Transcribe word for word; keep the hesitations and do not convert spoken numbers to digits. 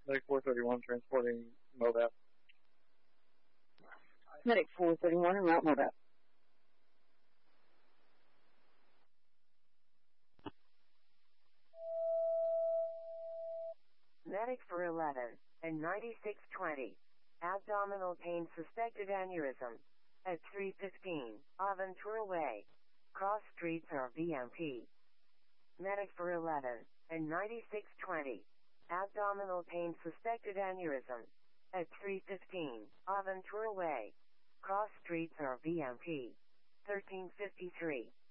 Medic four thirty-one transporting Mobat. Medic four thirty-one and route Mobat. Medic for eleven and ninety-six twenty. Abdominal pain, suspected aneurysm. At three fifteen, Aventura Way. Cross streets are B M P. Medic for eleven and ninety-six twenty. Abdominal pain, suspected aneurysm. At three fifteen, Aventura Way. Cross streets are B M P. thirteen fifty-three.